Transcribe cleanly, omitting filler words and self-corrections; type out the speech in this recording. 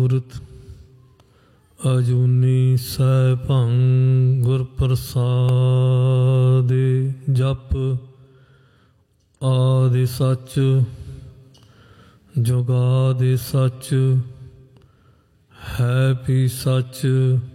ਮੂਰਤ ਅਜੂਨੀ ਸੈਭੰ ਗੁਰ ਪ੍ਰਸਾਦਿ। ਜਪ ਆਦਿ ਸੱਚ ਜੁਗਾਦਿ ਸੱਚ ਹੈ ਵੀ ਸੱਚ